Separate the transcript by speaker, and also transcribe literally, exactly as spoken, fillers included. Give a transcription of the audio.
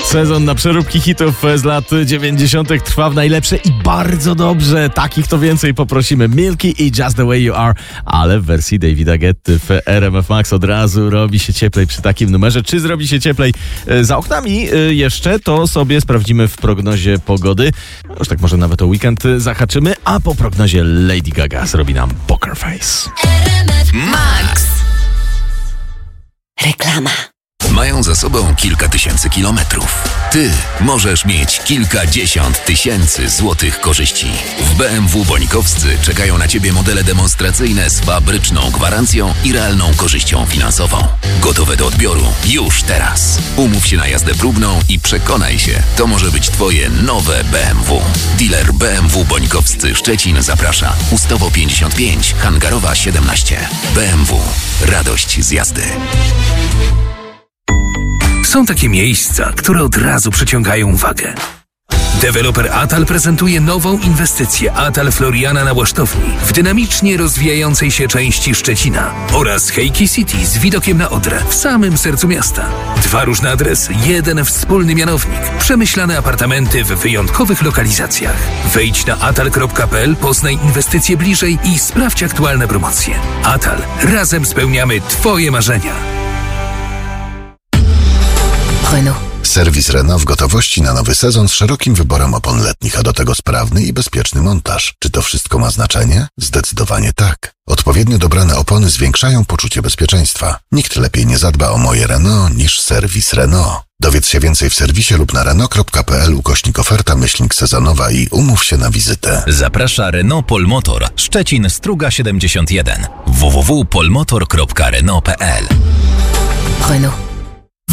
Speaker 1: Sezon na przeróbki hitów z lat dziewięćdziesiątych trwa w najlepsze i bardzo dobrze. Takich to więcej poprosimy. Milky i Just the Way You Are, ale w wersji Davida Guetty w R M F Max od razu robi się cieplej przy takim numerze. Czy zrobi się cieplej za oknami jeszcze, to sobie sprawdzimy w prognozie pogody. Już tak może nawet o weekend zahaczymy, a po prognozie Lady Gaga zrobi nam Poker Face.
Speaker 2: Max. Reklama.
Speaker 3: Mają za sobą kilka tysięcy kilometrów. Ty możesz mieć kilkadziesiąt tysięcy złotych korzyści. W B M W Bońkowscy czekają na Ciebie modele demonstracyjne z fabryczną gwarancją i realną korzyścią finansową. Gotowe do odbioru już teraz. Umów się na jazdę próbną i przekonaj się, to może być Twoje nowe B M W. Dealer B M W Bońkowscy Szczecin zaprasza. Ustawo pięćdziesiąt pięć, Hangarowa siedemnaście. B M W. Radość z jazdy.
Speaker 4: Są takie miejsca, które od razu przyciągają uwagę. Deweloper Atal prezentuje nową inwestycję Atal Floriana na Łasztowni w dynamicznie rozwijającej się części Szczecina oraz Hejki City z widokiem na Odrę w samym sercu miasta. Dwa różne adresy, jeden wspólny mianownik, przemyślane apartamenty w wyjątkowych lokalizacjach. Wejdź na atal kropka p l, poznaj inwestycje bliżej i sprawdź aktualne promocje. Atal. Razem spełniamy Twoje marzenia.
Speaker 2: Renault.
Speaker 5: Serwis Renault w gotowości na nowy sezon z szerokim wyborem opon letnich, a do tego sprawny i bezpieczny montaż. Czy to wszystko ma znaczenie? Zdecydowanie tak. Odpowiednio dobrane opony zwiększają poczucie bezpieczeństwa. Nikt lepiej nie zadba o moje Renault niż serwis Renault. Dowiedz się więcej w serwisie lub na renault kropka p l ukośnik oferta myślnik sezonowa i umów się na wizytę.
Speaker 6: Zaprasza Renault Polmotor, Szczecin Struga siedemdziesiąt jeden. w w w kropka polmotor kropka renault kropka p l.
Speaker 2: Renault.